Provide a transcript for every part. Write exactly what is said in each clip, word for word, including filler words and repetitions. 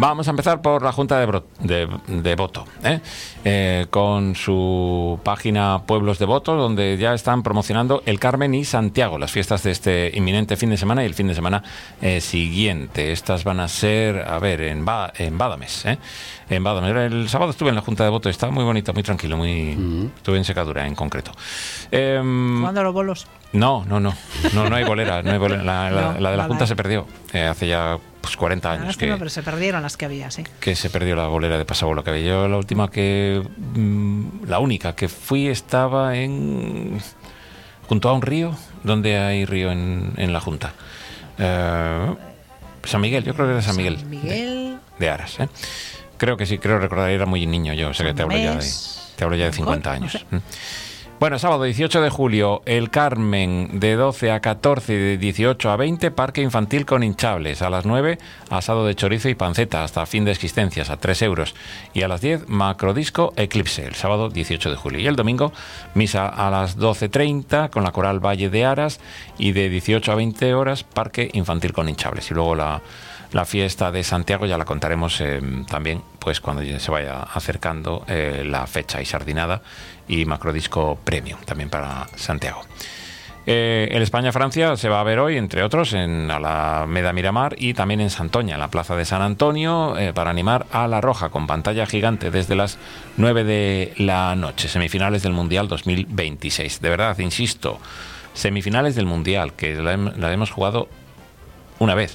Vamos a empezar por la Junta de, Bro- de, de Voto, ¿eh? Eh, con su página Pueblos de Voto, donde ya están promocionando el Carmen y Santiago, las fiestas de este inminente fin de semana y el fin de semana eh, siguiente. Estas van a ser, a ver, en, ba- en Badames, ¿eh? En Badames. El sábado estuve en la Junta de Voto, estaba muy bonita, muy tranquilo, muy uh-huh. Estuve en Secadura en concreto. Eh, ¿Jugando a los bolos? No, no, no, no, no hay bolera, no hay bolera. La, la, No, la de la no Junta la se perdió eh, hace ya pues cuarenta años. Lástima, que, pero se perdieron las que había, sí. Que se perdió la bolera de Pasabolo que había. Yo la última que... Mmm, la única que fui estaba en... junto a un río. ¿Dónde hay río en, en la Junta? Eh, San Miguel, yo creo que era San Miguel. San Miguel. De, de Aras, ¿eh? Creo que sí, creo recordar, era muy niño yo. O sea que te hablo ya de, te hablo ya de cincuenta años. No sé. Bueno, sábado dieciocho de julio, el Carmen de doce a catorce y de dieciocho a veinte, parque infantil con hinchables. A las nueve, asado de chorizo y panceta hasta fin de existencias a tres euros. Y a las diez, macrodisco Eclipse, el sábado dieciocho de julio. Y el domingo, misa a las doce treinta con la coral Valle de Aras y de dieciocho a veinte horas, parque infantil con hinchables. Y luego la... La fiesta de Santiago ya la contaremos eh, también pues cuando se vaya acercando eh, la fecha y sardinada y macrodisco premium también para Santiago. Eh, el España-Francia se va a ver hoy, entre otros, en Alameda Miramar y también en Santoña, en la plaza de San Antonio, eh, para animar a La Roja con pantalla gigante desde las nueve de la noche. Semifinales del Mundial dos mil veintiséis. De verdad, insisto, semifinales del Mundial, que la, la hemos jugado una vez.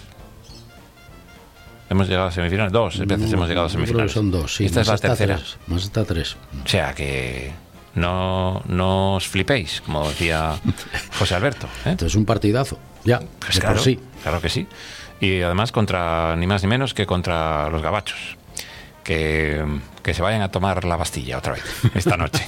Hemos llegado a semifinales, dos veces no, hemos llegado a semifinales. Son dos, sí. Esta es la tercera. Tres, más está tres. O sea que no, no os flipéis, como decía José Alberto. ¿eh? Entonces un partidazo, ya, pues de claro, por sí. Claro que sí. Y además contra ni más ni menos que contra los gabachos. Que, que se vayan a tomar la Bastilla otra vez, esta noche.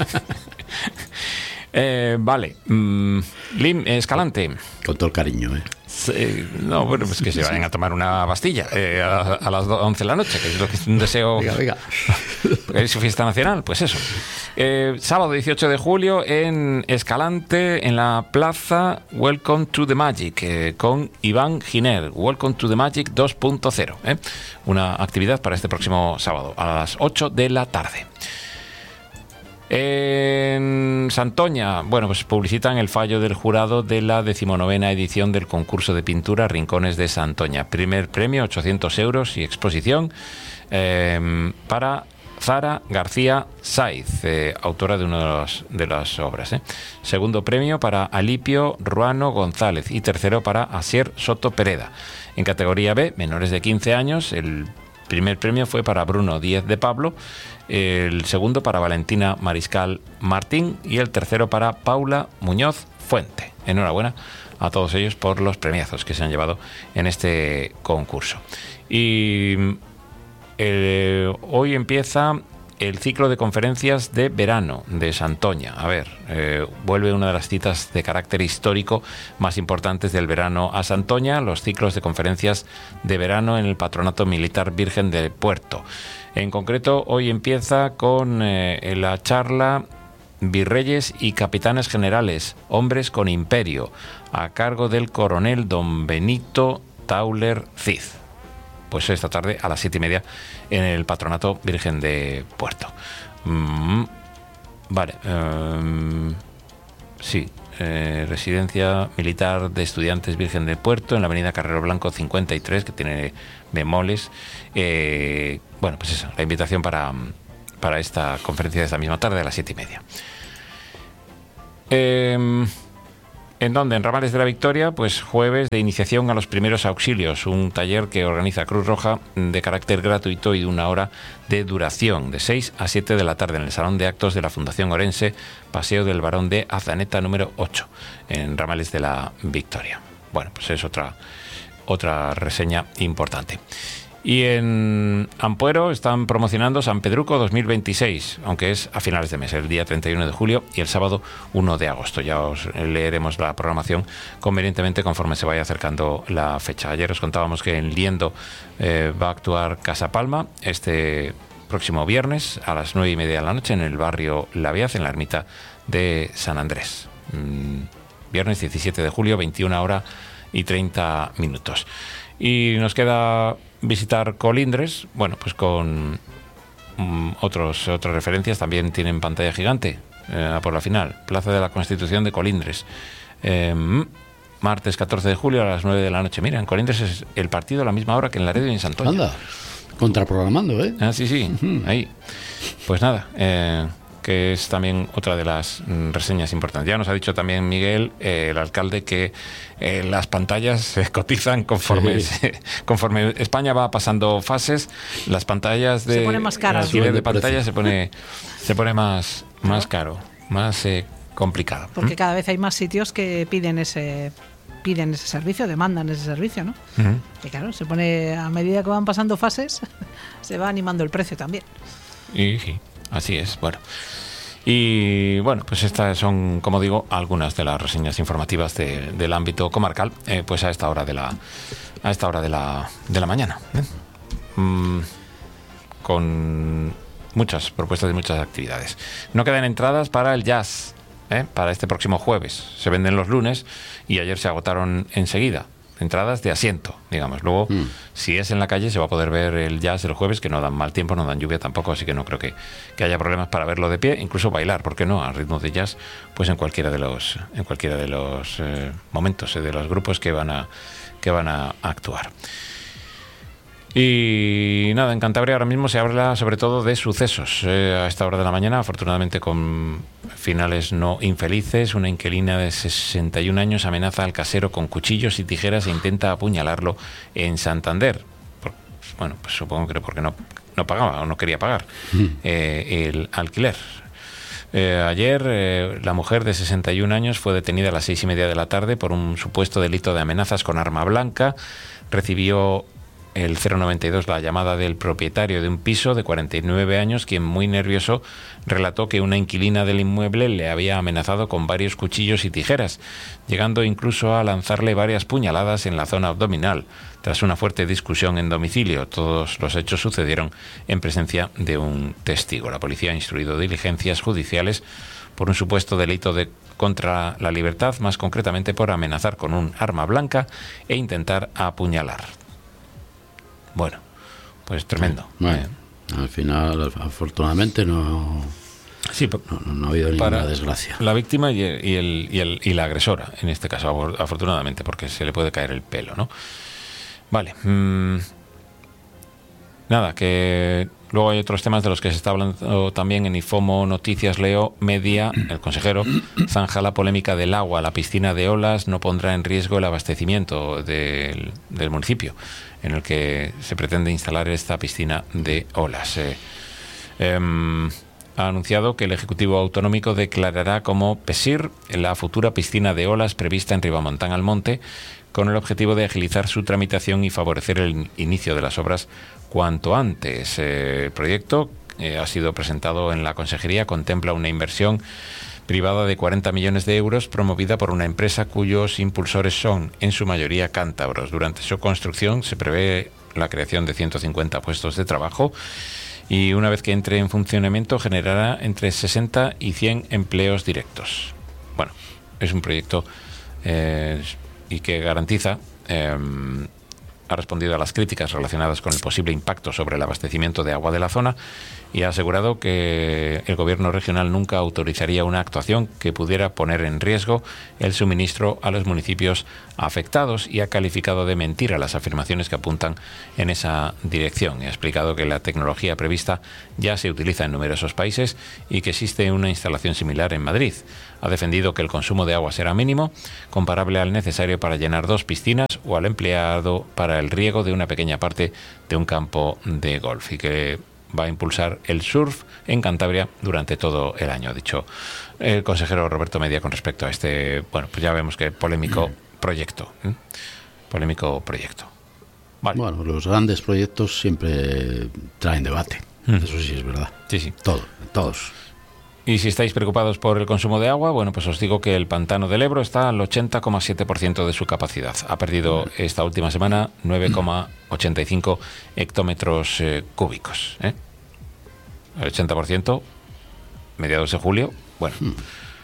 eh, vale. Mm, Lim, Escalante. Con todo el cariño, ¿eh? Sí, no, bueno, pues que se vayan a tomar una Bastilla eh, a, a las once de la noche, que es lo que es un deseo. Venga, venga. Porque es su fiesta nacional, pues eso. Eh, sábado dieciocho de julio en Escalante, en la plaza Welcome to the Magic, eh, con Iván Giner. Welcome to the Magic dos punto cero. Eh, una actividad para este próximo sábado, a las ocho de la tarde. En Santoña, bueno, pues publicitan el fallo del jurado de la decimonovena edición del concurso de pintura Rincones de Santoña. Primer premio, ochocientos euros y exposición eh, para Zara García Saiz, eh, autora de una de, los, de las obras. Eh. Segundo premio para Alipio Ruano González y tercero para Asier Soto Pereda. En categoría B, menores de quince años, el primer premio fue para Bruno Díez de Pablo, el segundo para Valentina Mariscal Martín y el tercero para Paula Muñoz Fuente. Enhorabuena a todos ellos por los premiazos que se han llevado en este concurso. Y eh, hoy empieza el ciclo de conferencias de verano de Santoña. A ver, eh, vuelve una de las citas de carácter histórico más importantes del verano a Santoña, los ciclos de conferencias de verano en el Patronato Militar Virgen del Puerto. En concreto, hoy empieza con eh, la charla Virreyes y Capitanes Generales, Hombres con Imperio, a cargo del coronel don Benito Tauler Cid. Pues esta tarde a las siete y media en el Patronato Virgen de Puerto. Mm, vale. Um, sí. Eh, residencia Militar de Estudiantes Virgen del Puerto en la avenida Carrero Blanco cincuenta y tres, que tiene bemoles. Eh, bueno, pues eso, la invitación para, para esta conferencia de esta misma tarde a las siete y media. Eh, ¿En dónde? En Ramales de la Victoria, pues jueves de iniciación a los primeros auxilios, un taller que organiza Cruz Roja de carácter gratuito y de una hora de duración, de seis a siete de la tarde, en el Salón de Actos de la Fundación Orense, Paseo del Barón de Azaneta número ocho, en Ramales de la Victoria. Bueno, pues es otra, otra reseña importante. Y en Ampuero están promocionando San Pedruco dos mil veintiséis, aunque es a finales de mes, el día treinta y uno de julio y el sábado uno de agosto. Ya os leeremos la programación convenientemente conforme se vaya acercando la fecha. Ayer os contábamos que en Liendo eh, va a actuar Casa Palma este próximo viernes a las nueve y media de la noche en el barrio La Viaz, en la ermita de San Andrés. Mm, viernes diecisiete de julio, veintiuna horas y treinta minutos. Y nos queda visitar Colindres, bueno, pues con um, otros, otras referencias, también tienen pantalla gigante eh, por la final, Plaza de la Constitución de Colindres. Eh, martes catorce de julio a las nueve de la noche. Mira, en Colindres es el partido a la misma hora que en Laredo y en Santoña. Anda, contraprogramando, ¿eh? Ah, sí, sí, uh-huh. Ahí. Pues nada, eh, que es también otra de las mm, reseñas importantes. Ya nos ha dicho también Miguel, eh, el alcalde, que eh, las pantallas se cotizan conforme, sí. se, conforme España va pasando fases, las pantallas de... Se pone más caro. El alquiler de pantalla se pone, se pone más, más caro, más... Eh, complicado. Porque cada vez hay más sitios que piden ese piden ese servicio, demandan ese servicio, ¿no? Uh-huh. Y claro, se pone, a medida que van pasando fases, se va animando el precio también. Y sí, así es. Bueno. Y bueno, pues estas son, como digo, algunas de las reseñas informativas de, del ámbito comarcal, eh, pues a esta hora de la a esta hora de la de la mañana. ¿eh? Mm, con muchas propuestas y muchas actividades. No quedan entradas para el jazz. ¿Eh? Para este próximo jueves. Se venden los lunes y ayer se agotaron enseguida. Entradas de asiento, digamos. Luego, mm. si es en la calle, se va a poder ver el jazz el jueves, que no dan mal tiempo, no dan lluvia tampoco, así que no creo que, que haya problemas para verlo de pie, incluso bailar, ¿por qué no? A ritmo de jazz, pues en cualquiera de los, en cualquiera de los eh, momentos, eh, de los grupos que van a, que van a actuar. Y nada, en Cantabria ahora mismo se habla sobre todo de sucesos eh, a esta hora de la mañana, afortunadamente con finales no infelices. Una inquilina de sesenta y un años amenaza al casero con cuchillos y tijeras e intenta apuñalarlo en Santander. Por, bueno, pues supongo que porque no, no pagaba o no quería pagar eh, el alquiler. Eh, ayer eh, la mujer de sesenta y un años fue detenida a las seis y media de la tarde por un supuesto delito de amenazas con arma blanca. Recibió el cero noventa y dos la llamada del propietario de un piso de cuarenta y nueve años, quien muy nervioso relató que una inquilina del inmueble le había amenazado con varios cuchillos y tijeras, llegando incluso a lanzarle varias puñaladas en la zona abdominal. Tras una fuerte discusión en domicilio, todos los hechos sucedieron en presencia de un testigo. La policía ha instruido diligencias judiciales por un supuesto delito de contra la libertad, más concretamente por amenazar con un arma blanca e intentar apuñalar. Bueno, pues tremendo. Bueno, eh. Al final, afortunadamente, no, sí, no, no ha habido ninguna desgracia. La víctima y, el, y, el, y, el, y la agresora, en este caso, afortunadamente, porque se le puede caer el pelo, ¿no? Vale. Mmm, nada, que luego hay otros temas de los que se está hablando también en Ifomo Noticias. Leo Media, el consejero zanja la polémica del agua. La piscina de Olas no pondrá en riesgo el abastecimiento del, del municipio en el que se pretende instalar esta piscina de Olas. Eh, eh, ha anunciado que el Ejecutivo Autonómico declarará como PESIR la futura piscina de Olas prevista en Ribamontán al Monte, con el objetivo de agilizar su tramitación y favorecer el inicio de las obras cuanto antes. Eh, el proyecto eh, ha sido presentado en la Consejería, contempla una inversión privada de cuarenta millones de euros promovida por una empresa cuyos impulsores son en su mayoría cántabros. Durante su construcción se prevé la creación de ciento cincuenta puestos de trabajo y una vez que entre en funcionamiento generará entre sesenta y cien empleos directos. Bueno, es un proyecto eh, y que garantiza eh, ha respondido a las críticas relacionadas con el posible impacto sobre el abastecimiento de agua de la zona y ha asegurado que el gobierno regional nunca autorizaría una actuación que pudiera poner en riesgo el suministro a los municipios afectados y ha calificado de mentira las afirmaciones que apuntan en esa dirección. Y ha explicado que la tecnología prevista ya se utiliza en numerosos países y que existe una instalación similar en Madrid. Ha defendido que el consumo de agua será mínimo, comparable al necesario para llenar dos piscinas o al empleado para el riego de una pequeña parte de un campo de golf, y que va a impulsar el surf en Cantabria durante todo el año, ha dicho el consejero Roberto Media con respecto a este, bueno, pues ya vemos que polémico proyecto. ¿eh? Polémico proyecto. Vale. Bueno, los grandes proyectos siempre traen debate. Mm. Eso sí es verdad. Sí, sí. Todo, todos. Y si estáis preocupados por el consumo de agua, bueno, pues os digo que el pantano del Ebro está al ochenta coma siete por ciento de su capacidad. Ha perdido esta última semana nueve coma ochenta y cinco hectómetros eh, cúbicos. ¿eh? El ochenta por ciento, mediados de julio, bueno,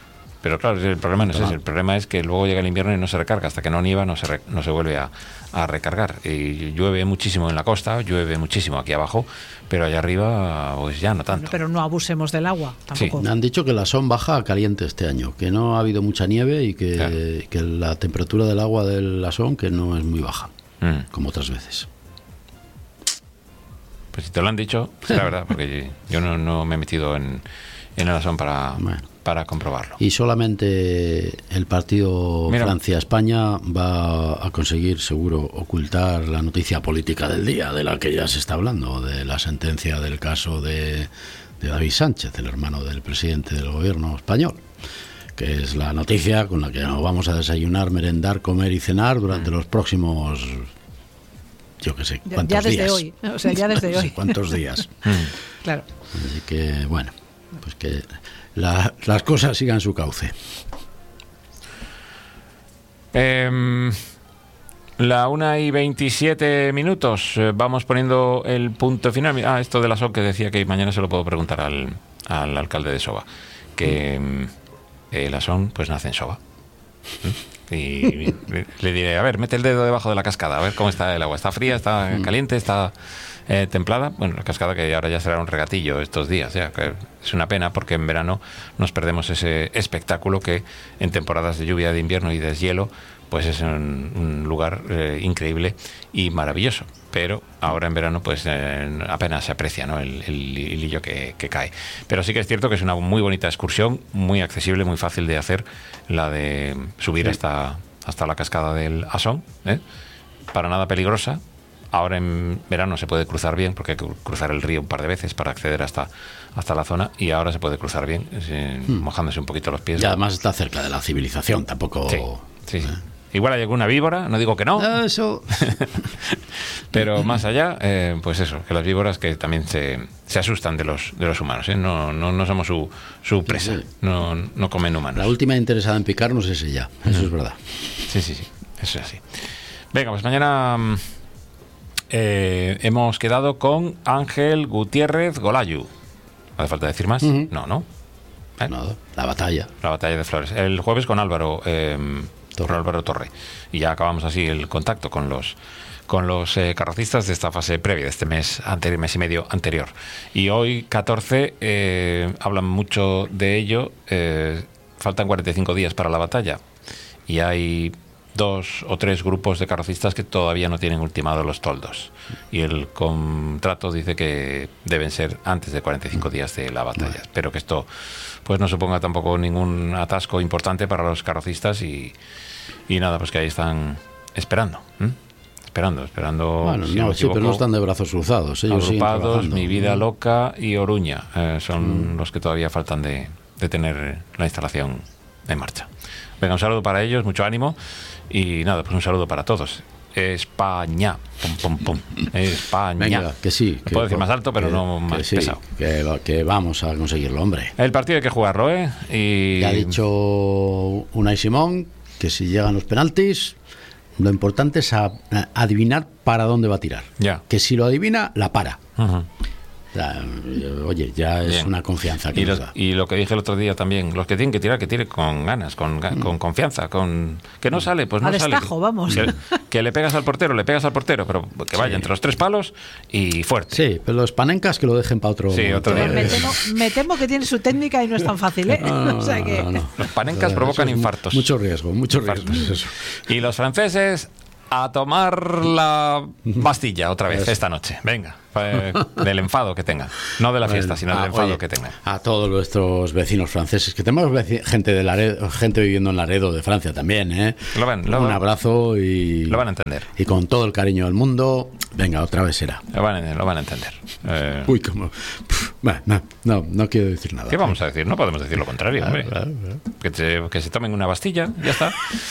pero claro, el problema no es ese, el problema es que luego llega el invierno y no se recarga, hasta que no nieva no se, re, no se vuelve a, a recargar. Y llueve muchísimo en la costa, llueve muchísimo aquí abajo, pero allá arriba pues ya no tanto. Pero no abusemos del agua tampoco. Sí. Me han dicho que la Son baja a caliente este año, que no ha habido mucha nieve y que, claro. que la temperatura del agua de la Son que no es muy baja, mm. como otras veces. Pues si te lo han dicho, será verdad, porque yo no, no me he metido en, en el Asón para... Bueno. para comprobarlo. Y solamente el partido Francia-España va a conseguir seguro ocultar la noticia política del día, de la que ya se está hablando, de la sentencia del caso de, de David Sánchez, el hermano del presidente del gobierno español, que es la noticia con la que nos vamos a desayunar, merendar, comer y cenar durante mm. los próximos, yo qué sé, cuántos ya, ya desde días. hoy, o sea, ya desde hoy. ¿Cuántos días? Claro. Así que, bueno, pues que La, las cosas sigan su cauce. Eh, la una y veintisiete minutos. Eh, vamos poniendo el punto final. Ah, esto de la S O C que decía que mañana se lo puedo preguntar al, al alcalde de Soba. Que eh, la S O N pues nace en Soba. ¿Eh? Y le diré, a ver, mete el dedo debajo de la cascada, a ver cómo está el agua. ¿Está fría? ¿Está caliente? ¿Está eh, templada? Bueno, la cascada que ahora ya será un regatillo estos días, ya que es una pena porque en verano nos perdemos ese espectáculo que en temporadas de lluvia, de invierno y deshielo, pues es un, un lugar eh, increíble y maravilloso. Pero ahora en verano pues eh, apenas se aprecia, ¿no? el, el hilillo que, que cae. Pero sí que es cierto que es una muy bonita excursión, muy accesible, muy fácil de hacer, la de subir sí. hasta, hasta la cascada del Asón, ¿eh? Para nada peligrosa. Ahora en verano se puede cruzar bien, porque hay que cruzar el río un par de veces para acceder hasta, hasta la zona, y ahora se puede cruzar bien, eh, hmm. mojándose un poquito los pies. Y además está cerca de la civilización, tampoco... Sí, sí, sí. ¿Eh? Igual hay alguna víbora, no digo que no. Eso. Pero más allá, eh, pues eso, que las víboras que también se, se asustan de los de los humanos, ¿eh? No, no, no somos su, su presa, no, no comen humanos. La última interesada en picarnos es ella, eso uh-huh. es verdad. Sí, sí, sí, eso es así. Venga, pues mañana eh, hemos quedado con Ángel Gutiérrez Golayu. ¿No hace falta decir más? Uh-huh. No, ¿no? ¿Eh? Nada, la batalla. La batalla de Flores. El jueves con Álvaro... Eh, Torre. Álvaro Torre. Y ya acabamos así el contacto con los con los eh, carrocistas de esta fase previa, de este mes anterior, mes y medio anterior. Y hoy, catorce, eh, hablan mucho de ello. Eh, faltan cuarenta y cinco días para la batalla. Y hay dos o tres grupos de carrocistas que todavía no tienen ultimados los toldos. Y el contrato dice que deben ser antes de cuarenta y cinco días de la batalla. Espero que esto pues no suponga tampoco ningún atasco importante para los carrocistas y, y nada, pues que ahí están esperando. ¿eh? Esperando, esperando. Bueno, si no, no sí, pero no están de brazos cruzados. Ellos Agrupados, Mi Vida Loca y Oruña eh, son mm. los que todavía faltan de, de tener la instalación en marcha. Venga, un saludo para ellos, mucho ánimo y nada, pues un saludo para todos. España, pum, pum, pum. España. Venga, que sí. Que puedo decir más alto, pero que, no más que sí, pesado. Que, que vamos a conseguirlo, hombre. El partido hay que jugarlo, ¿eh? Y... Ya ha dicho Unai Simón que si llegan los penaltis, lo importante es a, a adivinar para dónde va a tirar. Ya. Que si lo adivina, la para. Uh-huh. O sea, oye, ya es Bien. Una confianza que y, nos los, da. y lo que dije el otro día también, los que tienen que tirar, que tire con ganas, con, mm. con confianza, con que no sale, pues no a sale. destajo, vamos. Que, que le pegas al portero, le pegas al portero, pero que vaya sí. entre los tres palos y fuerte. Sí, pero los panencas que lo dejen para otro. Sí, otro día. Me temo, me temo que tiene su técnica y no es tan fácil, ¿eh? No, no, o sea que... no, no. Los panencas eso provocan infartos. Mucho riesgo, mucho riesgo. Eso. Y los franceses a tomar la Bastilla otra vez esta noche. Venga. Del enfado que tengan, no de la fiesta, bueno, sino del enfado oye, que tengan. A todos nuestros vecinos franceses, que tenemos veci- gente de Laredo, gente viviendo en Laredo de Francia también, ¿eh? Lo van, lo un van, abrazo y lo van a entender. Y con todo el cariño del mundo, venga, otra vez será. Lo van a, lo van a entender. Eh... Uy, como no, no, no, no quiero decir nada. ¿Qué vamos a decir? No podemos decir lo contrario, claro, hombre. claro, claro. Que, se, que se tomen una Bastilla, ya está.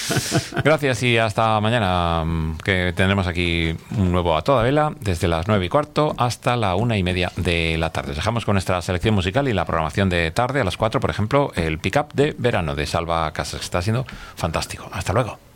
Gracias y hasta mañana, que tendremos aquí un nuevo A Toda Vela desde las nueve y cuarto hasta la una y media de la tarde. Os dejamos con nuestra selección musical y la programación de tarde a las cuatro, por ejemplo, el pick-up de verano de Salva Casas, que está siendo fantástico. Hasta luego.